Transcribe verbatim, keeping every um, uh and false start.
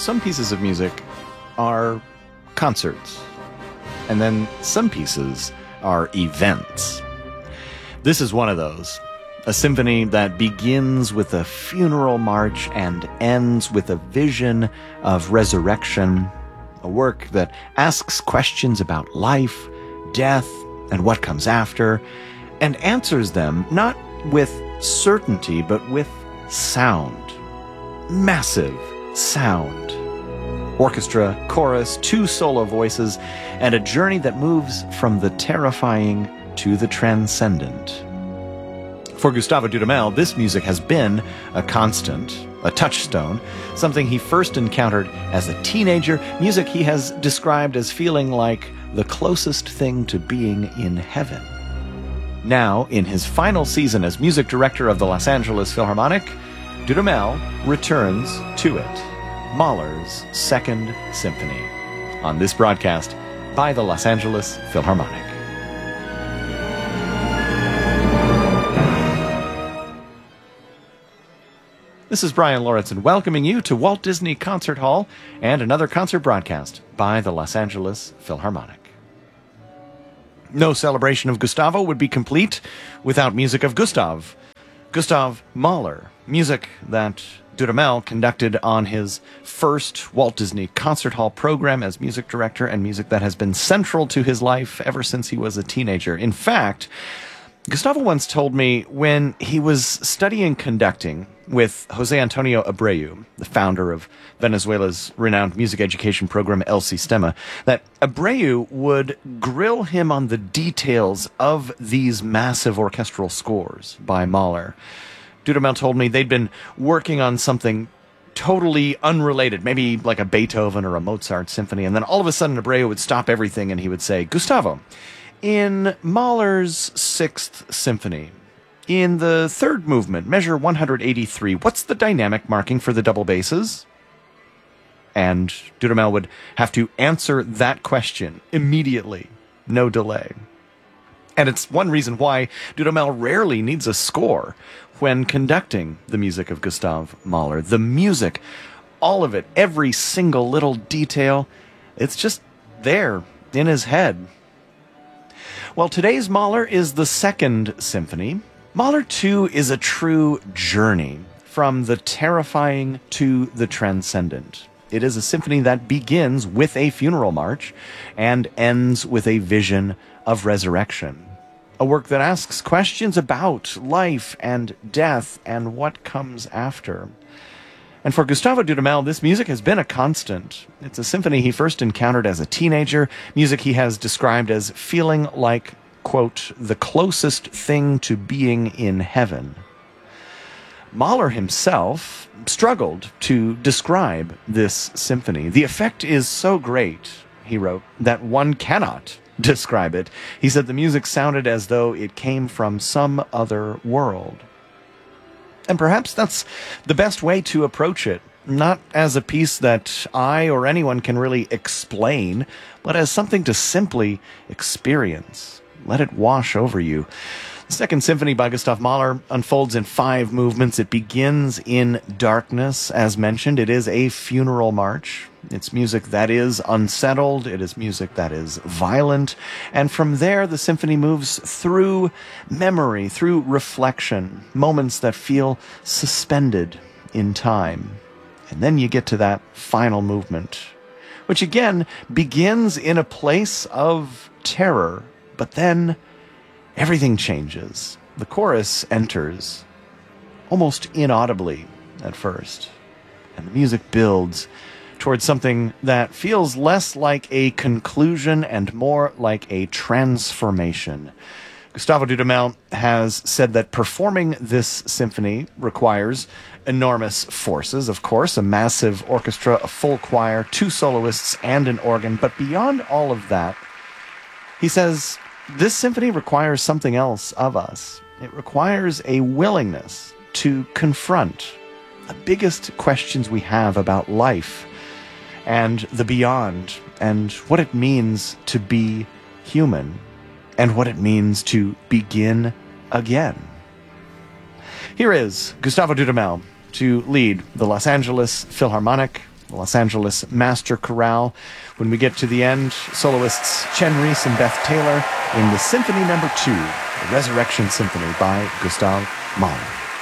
some pieces of music are concerts, and then some pieces are events. This is one of those. A symphony that begins with a funeral march and ends with a vision of resurrection. A work that asks questions about life, death, and what comes after, and answers them not with certainty, but with sound. Massive sound. Orchestra, chorus, two solo voices, and a journey that moves from the terrifying to the transcendent. For Gustavo Dudamel, this music has been a constant, a touchstone, something he first encountered as a teenager, music he has described as feeling like the closest thing to being in heaven. Now, in his final season as music director of the Los Angeles Philharmonic, Dudamel returns to it, Mahler's Second Symphony, on this broadcast by the Los Angeles Philharmonic. This is Brian Lauritsen welcoming you to Walt Disney Concert Hall and another concert broadcast by the Los Angeles Philharmonic. No celebration of Gustavo would be complete without music of Gustav. Gustav Mahler, music that Dudamel conducted on his first Walt Disney Concert Hall program as music director, and music that has been central to his life ever since he was a teenager. In fact, Gustavo once told me when he was studying conducting with Jose Antonio Abreu, the founder of Venezuela's renowned music education program El Sistema, that Abreu would grill him on the details of these massive orchestral scores by Mahler. Dudamel told me they'd been working on something totally unrelated, maybe like a Beethoven or a Mozart symphony, and then all of a sudden Abreu would stop everything and he would say, "Gustavo, in Mahler's Sixth Symphony, in the third movement, measure one hundred eighty-three, what's the dynamic marking for the double basses?" And Dudamel would have to answer that question immediately, no delay. And it's one reason why Dudamel rarely needs a score when conducting the music of Gustav Mahler. The music, all of it, every single little detail, it's just there in his head. Well, today's Mahler is the Second Symphony. Mahler, too, is a true journey from the terrifying to the transcendent. It is a symphony that begins with a funeral march and ends with a vision of resurrection. A work that asks questions about life and death and what comes after. And for Gustavo Dudamel, this music has been a constant. It's a symphony he first encountered as a teenager, music he has described as feeling like, quote, the closest thing to being in heaven. Mahler himself struggled to describe this symphony. The effect is so great, he wrote, that one cannot describe it. He said the music sounded as though it came from some other world. And perhaps that's the best way to approach it, not as a piece that I or anyone can really explain, but as something to simply experience. Let it wash over you. The Second Symphony by Gustav Mahler unfolds in five movements. It begins in darkness, as mentioned. It is a funeral march. It's music that is unsettled. It is music that is violent. And from there, the symphony moves through memory, through reflection, moments that feel suspended in time. And then you get to that final movement, which again begins in a place of terror, but then everything changes. The chorus enters almost inaudibly at first, and the music builds towards something that feels less like a conclusion and more like a transformation. Gustavo Dudamel has said that performing this symphony requires enormous forces, of course, a massive orchestra, a full choir, two soloists, and an organ. But beyond all of that, he says, this symphony requires something else of us. It requires a willingness to confront the biggest questions we have about life and the beyond, and what it means to be human, and what it means to begin again. Here is Gustavo Dudamel to lead the Los Angeles Philharmonic the Los Angeles Master Chorale. When we get to the end, soloists Chen Reese and Beth Taylor in the Symphony Number Two, the Resurrection Symphony by Gustav Mahler.